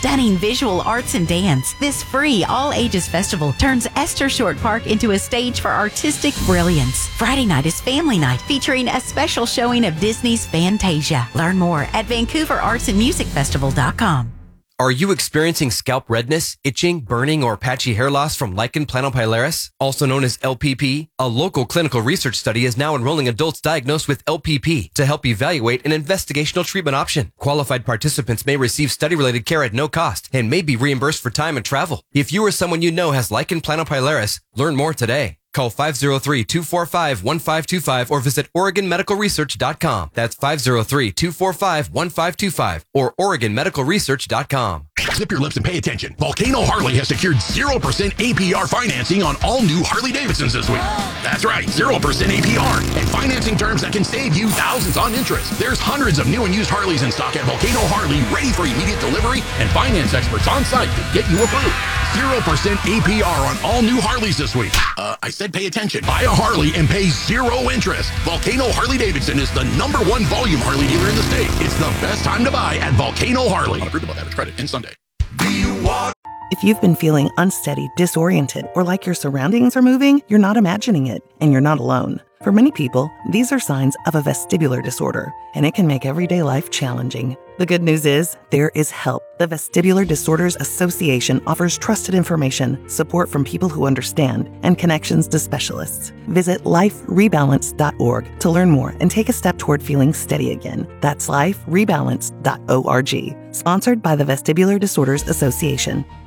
stunning visual arts and dance. This free all-ages festival turns Esther Short Park into a stage for artistic brilliance. Friday night is family night, featuring a special showing of Disney's Fantasia. Learn more at VancouverArtsAndMusicFestival.com. Are you experiencing scalp redness, itching, burning, or patchy hair loss from lichen planopilaris, also known as LPP? A local clinical research study is now enrolling adults diagnosed with LPP to help evaluate an investigational treatment option. Qualified participants may receive study-related care at no cost and may be reimbursed for time and travel. If you or someone you know has lichen planopilaris, learn more today. Call 503-245-1525 or visit OregonMedicalResearch.com. That's 503-245-1525 or OregonMedicalResearch.com. Zip your lips and pay attention. Volcano Harley has secured 0% APR financing on all new Harley-Davidsons this week. That's right, 0% APR and financing terms that can save you thousands on interest. There's hundreds of new and used Harleys in stock at Volcano Harley, ready for immediate delivery and finance experts on site to get you approved. 0% APR on all new Harleys this week. I said pay attention. Buy a Harley and pay 0 interest. Volcano Harley-Davidson is the #1 volume Harley dealer in the state. It's the best time to buy at Volcano Harley. Approved above average credit. End Sunday. If you've been feeling unsteady, disoriented, or like your surroundings are moving, you're not imagining it, and you're not alone. For many people, these are signs of a vestibular disorder, and it can make everyday life challenging. The good news is, there is help. The Vestibular Disorders Association offers trusted information, support from people who understand, and connections to specialists. Visit liferebalance.org to learn more and take a step toward feeling steady again. That's liferebalance.org. Sponsored by the Vestibular Disorders Association.